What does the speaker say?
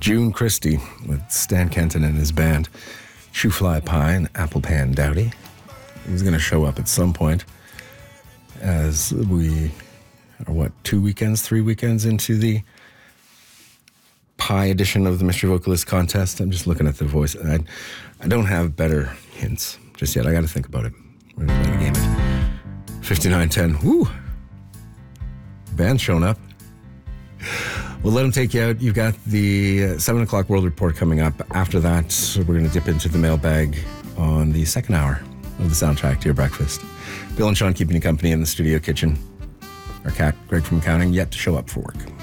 June Christie with Stan Kenton and his band, Shoofly Pie and Apple Pan Dowdy. He's going to show up at some point as we are, 3 weekends into the Pie edition of the Mystery Vocalist Contest. I'm just looking at the voice. I don't have better hints just yet. I got to think about it. We're going to play the game at 59:10. Woo! Band's showing up. We'll let them take you out. You've got the 7 o'clock World Report coming up. After that, we're going to dip into the mailbag on the second hour of the soundtrack to your breakfast. Bill and Sean keeping you company in the studio kitchen. Our cat, Greg from accounting, yet to show up for work.